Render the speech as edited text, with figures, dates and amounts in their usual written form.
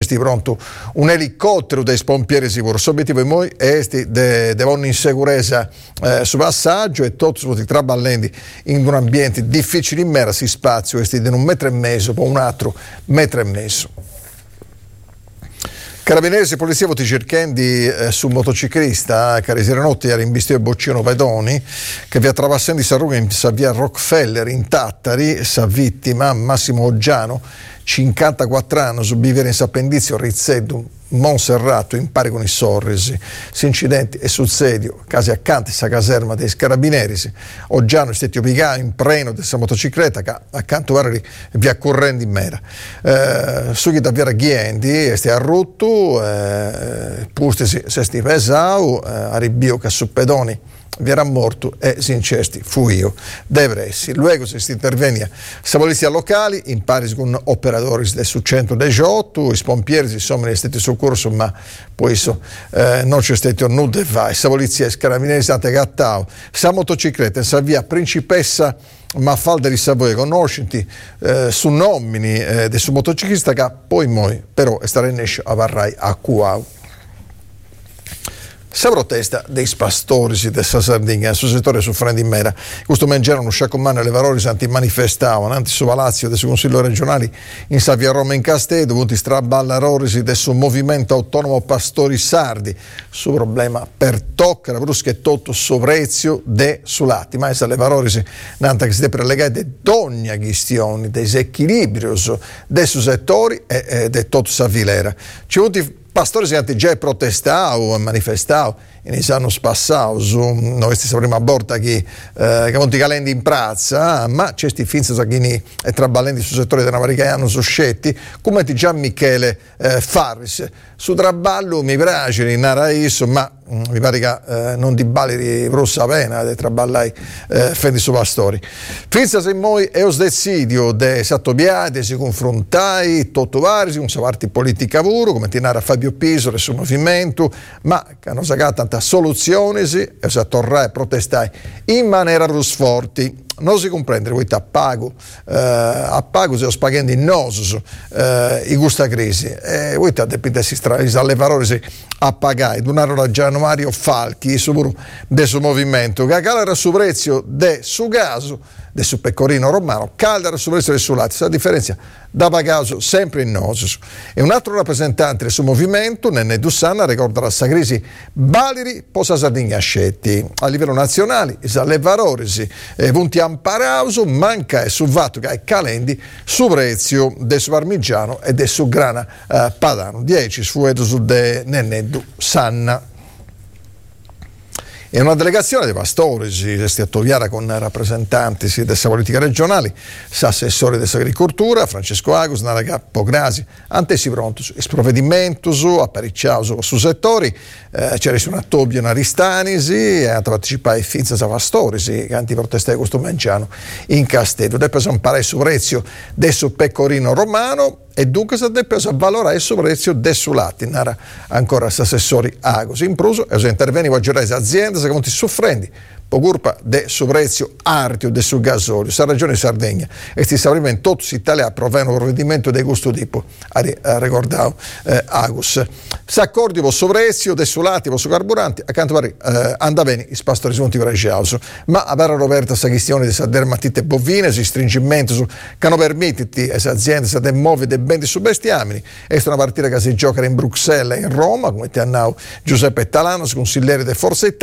esti pronto un elicottero dei pompieri sicuro. L'obiettivo è noi esti devono in sicurezza su passaggio e tutti i traballenti in un ambiente difficile in mera si spazio esti di 1,5 metri poi un altro 1,5 metri. Carabinieri e polizia voti cercando su un motociclista che ieri notte era in Bistio e Boccino Pedoni che vi attraversando sa ruga in via Rockefeller in Tattari, sa vittima Massimo Oggiano 54 anni subivere in Sappendizio Rizzedu Monserrato in pari con i sorrisi. S'incidenti e succedio quasi accanto a caserma dei carabinieri. Oggiano è stato piegato in preno della motocicletta che accanto a via correndo in mera. Su chi davvero ghienti è stato rotto, pustesi se sti pesau, arribbio che su pedoni vi era morto e sincesti fu io devressi. Luego si intervenia sa polizia locali in pari con operatori del su 118 i pompieri si sono stati soccorso ma poi non c'è stato nulla e vai sa polizia e carabinieri state gattao sa motocicletta sa via Principessa Mafalda di Savoia conoscenti su nomini del su motociclista che poi moi però stare in esce a Varrai a Cuau. Se protesta dei pastori della Sardegna sul settore soffrendo in mera questo mangiare uno sciacomano e le valori santi manifestavano anti su Palazzo del Consiglio regionale in Savia Roma in Castedo dovuti straballarori del suo movimento autonomo pastori sardi su problema per toccare brusche e tutto su prezzo de sulati ma se le valori nanta che si deve prelegare d'ogni questione dei equilibri dei suoi settori e de tutto sa filera ci vuti pastori si hanno già protestato e manifestato in anni passati su noi stessa prima volta che monti calendi in piazza ma c'è sti finzi e traballenti sul settore della Maricaiano su scetti come ti già Michele Farris su traballo mi piace in Araiso ma mi pare che non ti balli di rossa pena di traballai fendi su pastori finza se moi è un decidio de sattobiate si confrontai tutto vari con sa parte politica puro come ti narra Fabio Piso del suo movimento ma che hanno sagato tanta soluzioni e si tornare a protestare in maniera rusforti non si comprende voi a pago se lo spaghetti in noso i gusta crisi e voi ti depende si alle parole a pagare donare ragione Mario Falchi su del suo movimento che calera su prezzo del su gaso del suo pecorino romano calera su prezzo del suo latte la differenza da pagaso sempre in noso e un altro rappresentante del suo movimento Nenne Dussanna ricorda la crisi Baleri posa Sardegna Scetti a livello nazionale le valori punti amparauso manca e su vatto che ai calendi su prezzo del suo parmigiano e del suo grana padano 10 sfueto su de Nenne Dussanna. E una delegazione dei pastori si è attoviata con rappresentanti della politica regionale, l'assessore dell'agricoltura Francesco Agus, Nara Capograsi, antesi pronto il provvedimento apparecchiato su settori, c'era un attobbio Aristanisi, ha partecipato ai finza a pastori, che antiprotestai questo manciano in Castedo. Deve un pare su prezzo del suo pecorino romano e dunque si deve valorare il suo prezzo del suo latte. Nara ancora l'assessore Agus. In pruso, e interveniva a giurare aziende che molti soffrendi per colpa del suo prezzo artio del suo gasolio. Sa ragione Sardegna e si sa prima in tutto l'Italia approvano un provvedimento di questo tipo ha ricordato Agus. S'accordi con il suo prezzo del suo latte, con il suo carburante accanto a anda bene i pastori sono pregiauso ma a vera Roberta sa questione di dermatite bovine si stringimento su che non permette le aziende sa muove dei beni su bestiamini è una partita che si gioca in Bruxelles e in Roma come ti annau Giuseppe Talano consigliere del Forza Italia